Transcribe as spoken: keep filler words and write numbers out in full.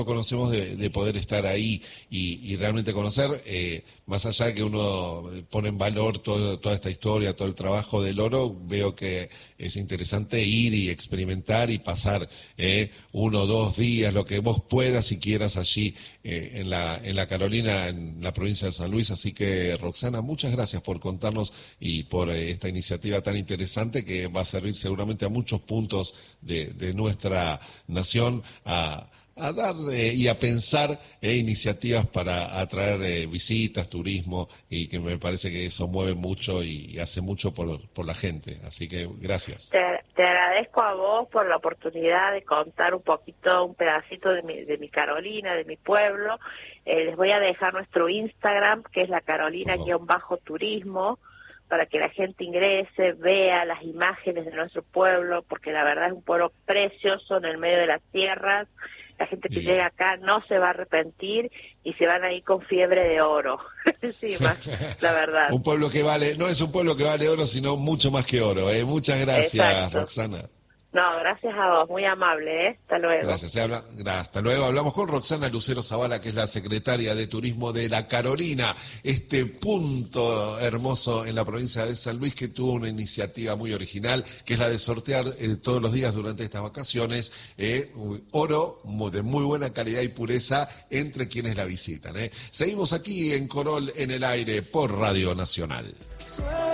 conocemos de, de poder estar ahí y, y realmente conocer, eh, más allá de que uno pone en valor todo, toda esta historia, todo el trabajo del oro, veo que es interesante ir y experimentar y pasar eh, uno o dos días, lo que vos puedas y quieras allí eh, en la en la Carolina, en la provincia de San Luis. Así que, Roxana, muchas gracias por contarnos y por eh, esta iniciativa tan interesante que va a servir seguramente a muchos puntos de, de nuestra nación a a dar eh, y a pensar eh, iniciativas para atraer eh, visitas, turismo, y que me parece que eso mueve mucho y, y hace mucho por, por la gente. Así que gracias. Te, te agradezco a vos por la oportunidad de contar un poquito, un pedacito de mi, de mi Carolina, de mi pueblo. Eh, les voy a dejar nuestro Instagram, que es la Carolina-Turismo, para que la gente ingrese, vea las imágenes de nuestro pueblo, porque la verdad es un pueblo precioso en el medio de las tierras. La gente que sí. llega acá no se va a arrepentir y se van a ir con fiebre de oro. Encima, la verdad. Un pueblo que vale, no es un pueblo que vale oro, sino mucho más que oro. ¿eh? Muchas gracias, Exacto. Roxana. No, gracias a vos, muy amable, ¿eh? Hasta luego. Gracias, se habla, hasta luego. Hablamos con Roxana Lucero Zavala, que es la secretaria de Turismo de la Carolina, este punto hermoso en la provincia de San Luis que tuvo una iniciativa muy original, que es la de sortear eh, todos los días durante estas vacaciones eh, oro de muy buena calidad y pureza entre quienes la visitan. ¿eh? Seguimos aquí en Corol en el Aire por Radio Nacional.